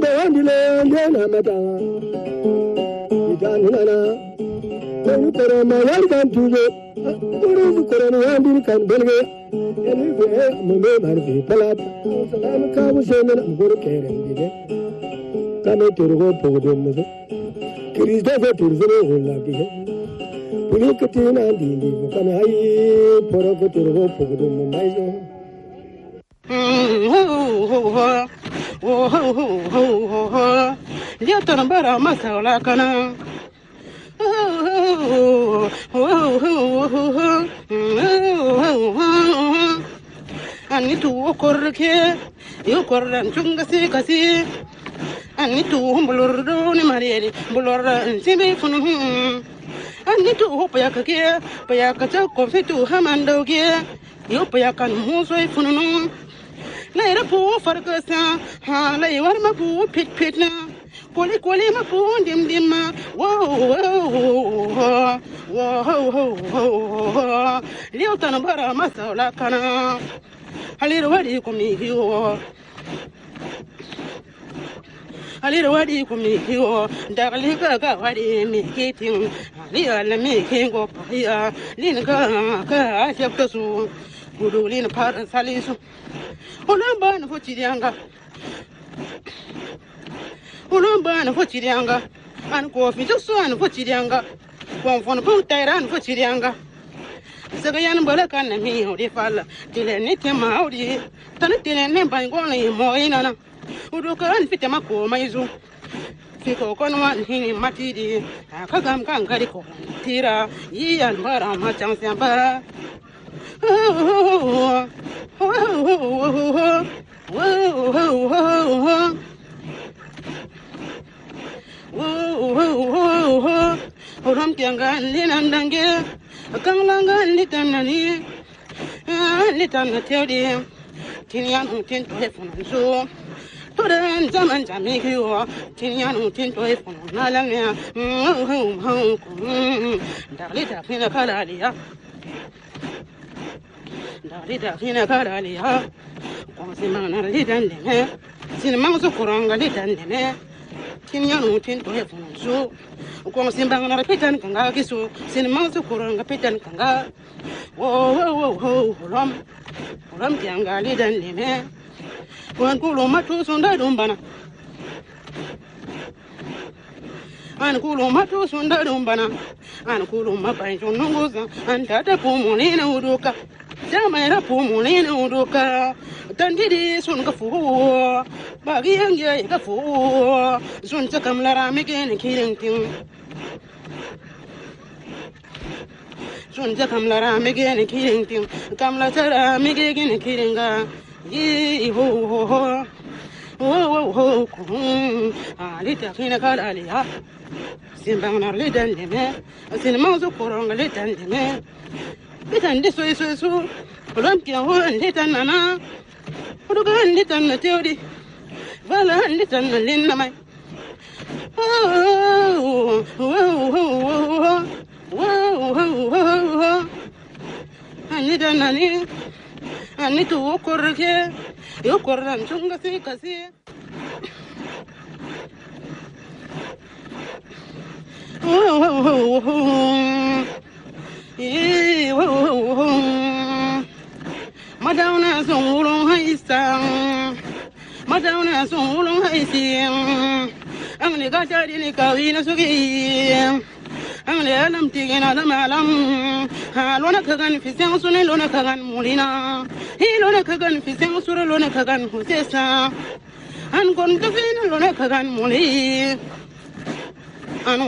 bandile ndena mata itanana Kau kora mayar kan tuje Kuru kora nyandir kan belge Eli ve mume marfi palat Salam kamu semen amgur keren dide Kame turgo pogde muzo Kirizda ve turzene hola dide Puni katina dindi Kame hai poro ko turgo pogde mumaizo Dia terambara masalah kana Ani tu korke yo korran chunga se kasi ani tu bulur do ni mariere bulur sibe funu ani tu payaka ke payaka cha konfitu hamando ke yo payaka muso funu la era pu farkasa ha la war ma pu pit pit na Koli koli ma pu dim dim ma wow Leo tanabara masala kana Haliro wadi kumihiyo Haliro wadi kumihiyo Dagli ka wadi mikiting Liya la mikingo pahiya Lina ka asyaptasu Kudu lina paran salisu Olamba na fuchirianga Ulumba na fuchirianga an kofi so an fuchirianga kon fon pun tayran fuchirianga saga yan balakan na mi hodi falla tile ni tema hodi tan tile ne bangona mo inana uduka an fitema ko maizu fiko kon wan hini matidi akagam kan gari ko tira yan bara ma chang samba Oram tiangan linandange kanglangan litanani litana teodi tinian tin telefon so todan zaman jamikyo tinian tin telefon nalanga dalita fina kalalia konsimana litandene sinamang so kuranga litandene Tinian tin telefon so Kung simbang na repitan kanga kisu sinimang su kurang repitan kanga Ulam tianga lidan lime Kuan kulo matu sunda dumbana An kulo matu sunda dumbana An kulo mapai sonunguza An tata pumulina uduka Jamera pumulina uduka Tandidi sun kafu Bagi yang jay kafu Sun sakam lara mikin kiring ting Sun sakam lara mikin kiring ting Kamla tara mikin kiringa Yi ho ho ho Ho Alita kina kalalia Simbang na lidan lime Sinimang su kurang lidan lime Lidan di su Ulam kia ho lidan nana Udugan lidan na teori Vala lidan na linna mai Lidan nani Ani tu korke yo korran chunga se kasi Madonna songulong haisang Madonna songulong haising Ang ni gajari ni kawina sugi Ang ni alam tigin alam Lona kagan fiseng sune lona kagan mulina Hi lona kagan fiseng sura lona kagan husesa An kon kafina lona kagan muli An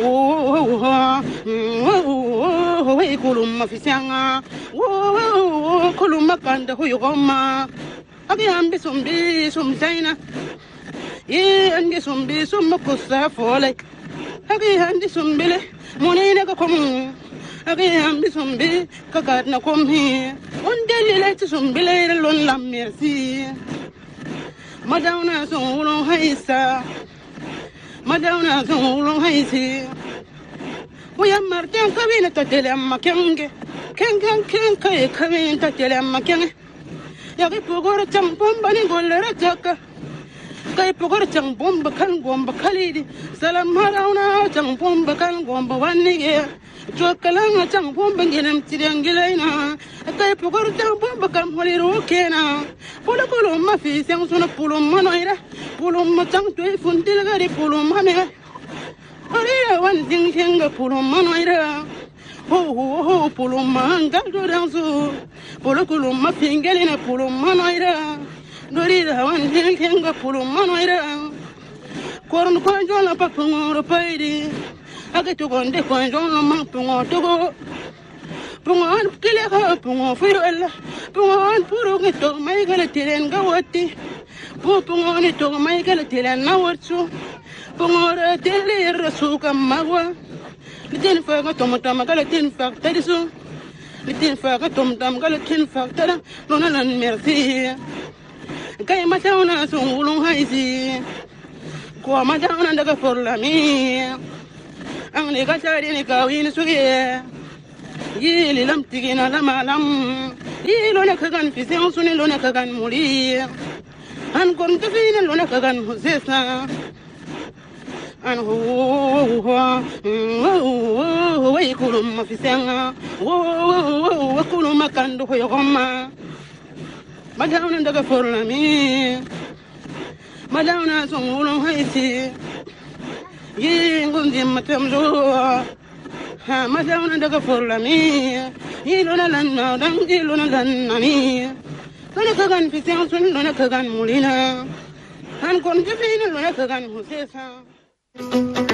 kulum mafisenga kulum makanda huyugoma Agi ambi sumzaina Ye andi sumbi summakusa fole Agi andi sumbile munina ka komu Agi ambi sumbi kakad na komhi Undeli sumbile lon la merci Madonna songulong haisa Madonna songulong haisi Uya martin kabina tatele amma kenge Kenge kabina tatele amma kenge Yagi pugora champon bani golera chaka kai pokor chang bomba kan gomba khalidi salam harauna chang bomba kan gomba wanige jokalanga chang bomba ngenam tirangelaina kai pokor chang bomba kan holiro kena polo polo ma fi sang suna polo manoira polo ma chang toy fundil gari polo mame Ore wan ding henga polo manoira ho ho ho polo manga doranzo polo polo ma fingelina polo manoira dorida wan ding henga polo manoira korn ko jona pa pungoro paidi aga to gonde ko jona ma pungo to pungon kile ha pungo firo ella pungon puro ke to mai gala tiren gawati pungon to mai gala tiren na warchu pungora tele rasu kamagwa litin fa ga tom tom gala tin fa tadisu litin fa ga tom tom gala tin fa tada nona lan merci kay matauna sungulung haisi ko matauna daga forlami ang ne ga tari ne kawin suge yili lam tigina lama lam yilo na kagan fi sen suni lo na kagan muri an kon tafina lo na kagan husesa an ho way kulum fi senga wo kulum kan do ko gomma madawna daga forlami madawna sungulum haisi yi ngundi matam zo ha madawna daga forlami ilona lanna dang ilona lannani lona kagan fi sen sun lona kagan mulina an kon jefina lona kagan husesa